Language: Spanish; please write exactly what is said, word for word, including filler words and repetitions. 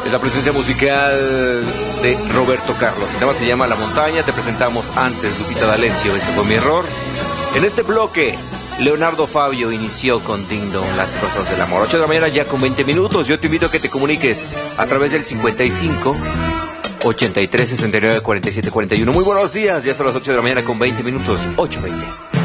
Es la presencia musical de Roberto Carlos. El tema se llama La Montaña. Te presentamos antes Lupita D'Alessio, ese fue mi error. En este bloque, Leonardo Fabio inició con Ding Dong, Las Cosas del Amor. ocho de la mañana ya con veinte minutos. Yo te invito a que te comuniques a través del cincuenta y cinco, ochenta y tres, sesenta y nueve, cuarenta y siete, cuarenta y uno. Muy buenos días, ya son las ocho de la mañana con veinte minutos. ocho veinte.